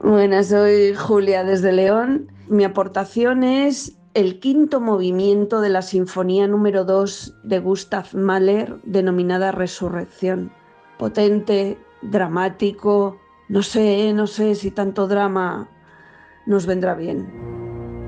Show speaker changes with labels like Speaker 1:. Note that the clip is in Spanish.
Speaker 1: Buenas, soy Julia desde León. Mi aportación es el quinto movimiento de la Sinfonía número 2 de Gustav Mahler, denominada Resurrección. Potente, dramático, no sé si tanto drama nos vendrá bien.